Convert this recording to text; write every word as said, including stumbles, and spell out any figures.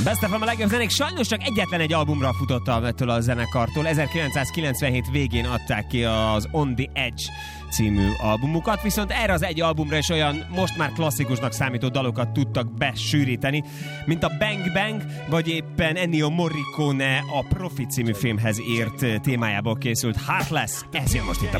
Best of a legjobb zenék, sajnos csak egyetlen egy albumra futottam ettől a zenekartól. ezerkilencszázkilencvenhét végén adták ki az On the Edge című albumukat, viszont erre az egy albumra is olyan most már klasszikusnak számító dalokat tudtak besűríteni, mint a Bang Bang, vagy éppen Ennio Morricone a Profit című filmhez írt témájából készült Heartless. Ez jön most itt a